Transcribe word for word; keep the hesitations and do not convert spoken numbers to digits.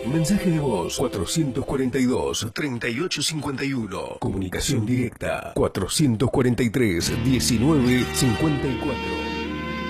Mensaje de voz cuatrocientos cuarenta y dos, treinta y ocho cincuenta y uno. Comunicación directa cuatrocientos cuarenta y tres, diecinueve cincuenta y cuatro.